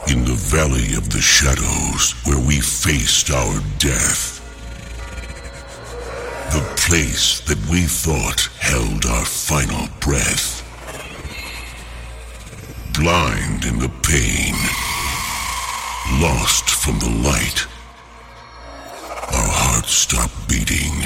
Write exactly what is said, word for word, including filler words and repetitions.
In the valley of the shadows where we faced our death. The place that we thought held our final breath. Blind in the pain. Lost from the light. Our hearts stopped beating.